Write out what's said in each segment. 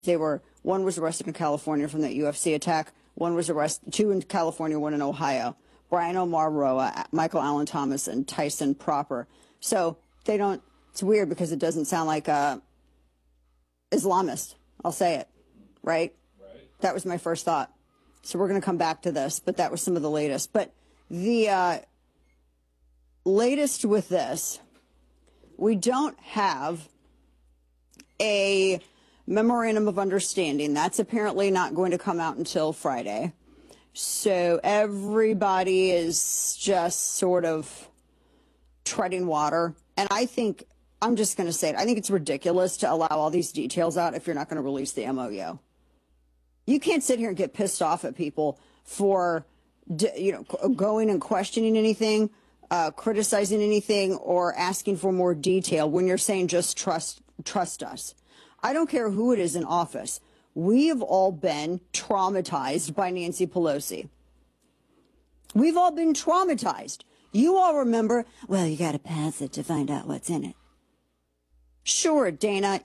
one was arrested in California from that UFC attack. One was arrested, two in California, one in Ohio. Brian Omar Roa, Michael Allen Thomas, and Tyson Proper. So they don't, it's weird because it doesn't sound like Islamist. I'll say it, right? That was my first thought. So we're going to come back to this, but that was some of the latest. But the latest with this, we don't have a memorandum of understanding. That's apparently not going to come out until Friday. So everybody is just sort of treading water. And I think, I'm just going to say it, I think it's ridiculous to allow all these details out if you're not going to release the MOU. You can't sit here and get pissed off at people for, going and questioning anything, criticizing anything, or asking for more detail when you're saying just trust us. I don't care who it is in office. We have all been traumatized by Nancy Pelosi. We've all been traumatized. You all remember, well, you got to pass it to find out what's in it. Sure, Dana.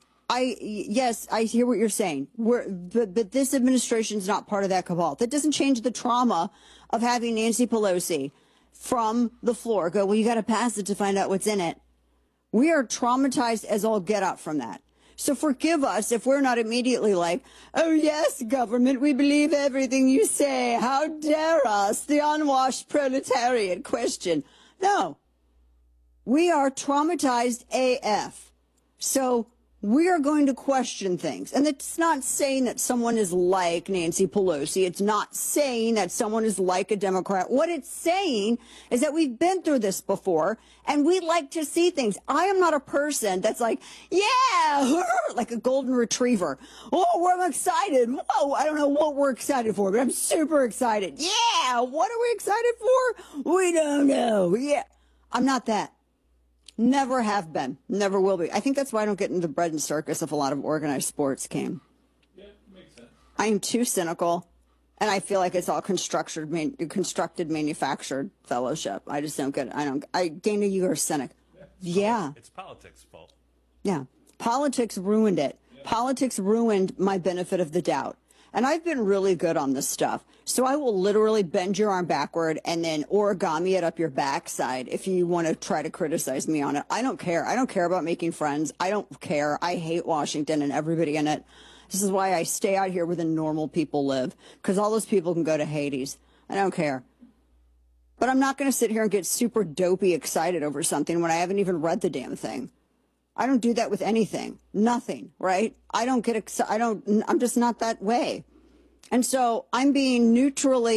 Yes, I hear what you're saying. But this administration's not part of that cabal. That doesn't change the trauma of having Nancy Pelosi from the floor go, well, you got to pass it to find out what's in it. We are traumatized as all get out from that. So forgive us if we're not immediately like, oh, yes, government, we believe everything you say. How dare us, the unwashed proletariat question. No, we are traumatized AF. So we are going to question things. And it's not saying that someone is like Nancy Pelosi. It's not saying that someone is like a Democrat. What it's saying is that we've been through this before, and we like to see things. I am not a person that's like, yeah, like a golden retriever. Oh, we're excited. Whoa, I don't know what we're excited for, but I'm super excited. Yeah, what are we excited for? We don't know. Yeah, I'm not that. Never have been. Never will be. I think that's why I don't get into the bread and circus if a lot of organized sports came. Yeah, makes sense. I am too cynical, and I feel like it's all constructed, manufactured fellowship. I just don't get it. Dana, you are a cynic. Yeah. It's politics' fault. Yeah. Politics ruined it. Yeah. Politics ruined my benefit of the doubt. And I've been really good on this stuff. So I will literally bend your arm backward and then origami it up your backside if you want to try to criticize me on it. I don't care. I don't care about making friends. I don't care. I hate Washington and everybody in it. This is why I stay out here where the normal people live, because all those people can go to Hades. I don't care. But I'm not going to sit here and get super dopey excited over something when I haven't even read the damn thing. I don't do that with anything. Nothing, right? I don't get excited. I'm just not that way. And so I'm being neutral.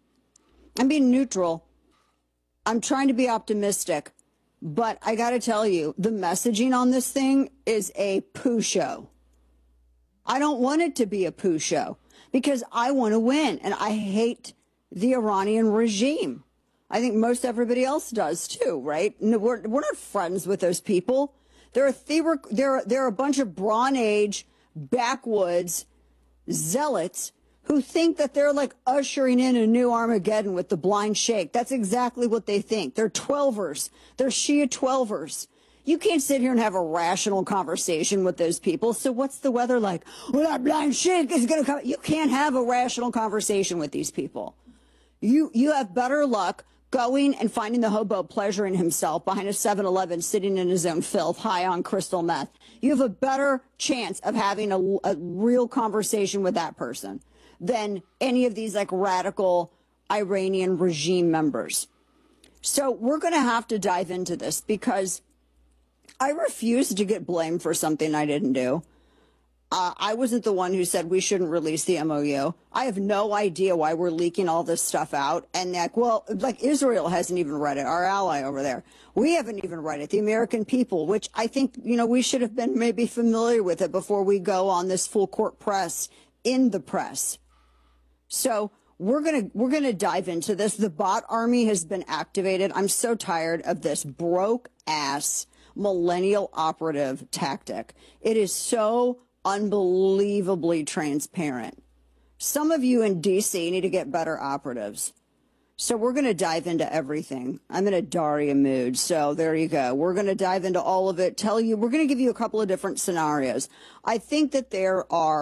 I'm trying to be optimistic. But I got to tell you, the messaging on this thing is a poo show. I don't want it to be a poo show because I want to win. And I hate the Iranian regime. I think most everybody else does too, right? We're not friends with those people. They're a bunch of Bronze Age backwoods zealots who think that they're like ushering in a new Armageddon with the blind sheikh. That's exactly what they think. They're 12ers. They're Shia 12ers. You can't sit here and have a rational conversation with those people. So what's the weather like? Well, that blind sheikh is going to come. You can't have a rational conversation with these people. You have better luck going and finding the hobo pleasuring himself behind a 7-Eleven, sitting in his own filth, high on crystal meth. You have a better chance of having a real conversation with that person than any of these like radical Iranian regime members. So we're going to have to dive into this because I refuse to get blamed for something I didn't do. I wasn't the one who said we shouldn't release the MOU. I have no idea why we're leaking all this stuff out. And like Israel hasn't even read it, our ally over there. We haven't even read it, the American people, which I think, we should have been maybe familiar with it before we go on this full court press in the press. So we're gonna dive into this. The bot army has been activated. I'm so tired of this broke ass millennial operative tactic. It is so unbelievably transparent. Some of you in DC need to get better operatives. So we're going to dive into everything. I'm in a Daria mood. So there you go. We're going to dive into all of it. We're going to give you a couple of different scenarios. I think that there are